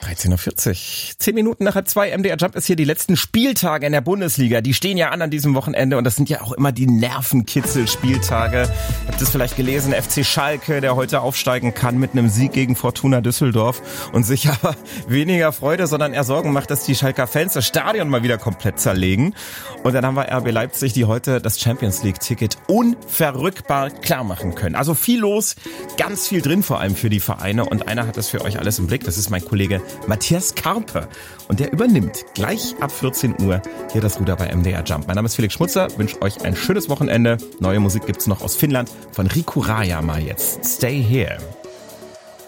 13.40 Uhr. 10 Minuten nach 2. MDR Jump ist hier. Die letzten Spieltage in der Bundesliga, die stehen ja an diesem Wochenende und das sind ja auch immer die Nervenkitzel-Spieltage. Ihr habt es vielleicht gelesen, FC Schalke, der heute aufsteigen kann mit einem Sieg gegen Fortuna Düsseldorf und sich aber weniger Freude, sondern eher Sorgen macht, dass die Schalker Fans das Stadion mal wieder komplett zerlegen. Und dann haben wir RB Leipzig, die heute das Champions-League-Ticket unverrückbar klar machen können. Also viel los, ganz viel drin vor allem für die Vereine und einer hat das für euch alles im Blick. Das ist mein Kollege Matthias Karpe und der übernimmt gleich ab 14 Uhr hier das Ruder bei MDR Jump. Mein Name ist Felix Schmutzer, wünsche euch ein schönes Wochenende. Neue Musik gibt's noch aus Finnland von Riku Rajama jetzt. Stay here.